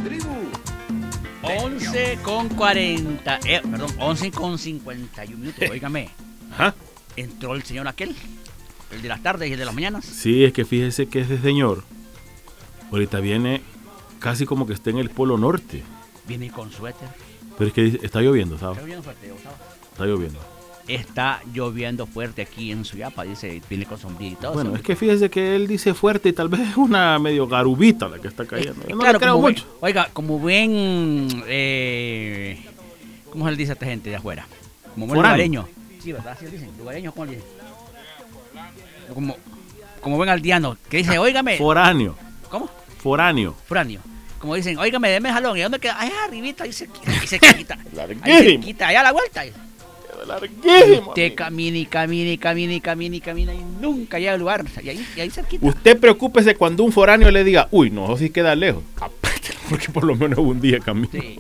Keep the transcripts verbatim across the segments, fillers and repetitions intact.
once con cuarenta, eh, perdón, once con cincuenta y un minutos, óigame. Ajá. Entró el señor aquel, el de las tardes y el de las mañanas. Sí, es que fíjese que ese señor ahorita viene casi como que está en el polo norte. Viene con suéter. Pero es que está lloviendo, ¿sabes? Está lloviendo fuerte, ¿sabes? Está lloviendo. Está lloviendo fuerte aquí en Suyapa, dice, viene con sombrilla y todo. Bueno, eso. es que fíjese que él dice fuerte y tal vez es una medio garubita la que está cayendo. Yo no claro, le creo como mucho. Ven, oiga, como ven, eh, ¿cómo se le dice a esta gente de afuera? Como buen Foráneo. lugareño. Sí, ¿verdad? ¿Sí le dicen? ¿Lugareño? ¿Cómo le dicen? Como, como buen aldeano, que dice, óigame. Foráneo. ¿Cómo? Foráneo. Foráneo. Como dicen, óigame, deme jalón. ¿Y dónde queda? Allá arribita, ahí se quita, ahí se quita. Ahí se quita, allá a la vuelta. Larguísimo. Usted camina y camina y camina y camina y camina y nunca llega al lugar. Y ahí, y ahí cerquita. Usted preocúpese cuando un foráneo le diga, uy, no, eso sí queda lejos. Porque por lo menos un día camino. Sí.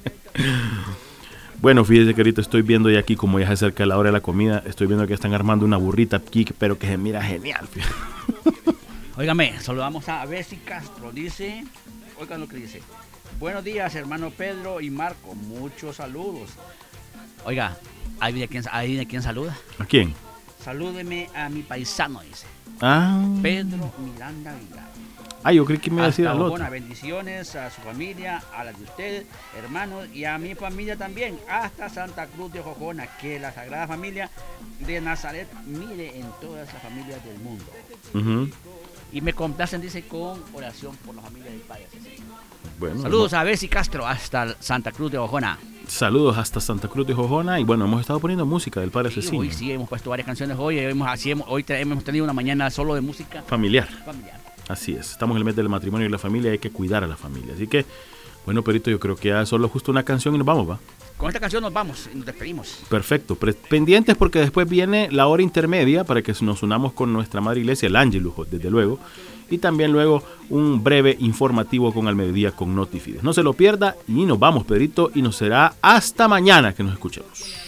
Bueno, fíjese que ahorita estoy viendo ya aquí, como ya se acerca la hora de la comida, estoy viendo que están armando una burrita aquí, pero que se mira genial. Óigame, saludamos a Bessie Castro. Dice, oigan lo que dice. Buenos días, hermano Pedro y Marco. Muchos saludos. Oiga, ahí viene quién, ahí viene quién saluda. ¿A quién? Salúdeme a mi paisano, dice. Ah. Pedro Miranda Villar. Ah, yo creí que me iba a decir al otro. Buenas bendiciones a su familia, a la de ustedes, hermanos, y a mi familia también, hasta Santa Cruz de Jojona, que la Sagrada Familia de Nazaret mire en todas las familias del mundo. Uh-huh. Y me complacen, dice, con oración por la familia del Padre. Bueno, saludos hermano. A Bessie Castro, hasta Santa Cruz de Jojona. Saludos hasta Santa Cruz de Jojona. Y bueno, hemos estado poniendo música del Padre sí, Asesino. Hoy sí, hemos puesto varias canciones hoy. Hemos, así hemos, hoy te, hemos tenido una mañana solo de música familiar. familiar. Así es, estamos en el mes del matrimonio y la familia, hay que cuidar a la familia. Así que, bueno, Perito, yo creo que ya solo justo una canción y nos vamos, ¿va? Con esta canción nos vamos y nos despedimos. Perfecto, Pre- pendientes porque después viene la hora intermedia para que nos unamos con nuestra madre iglesia, el Ángelus, desde luego. Y también luego un breve informativo con Al Mediodía con Notifides. No se lo pierda y nos vamos, Perito, y nos será hasta mañana que nos escuchemos.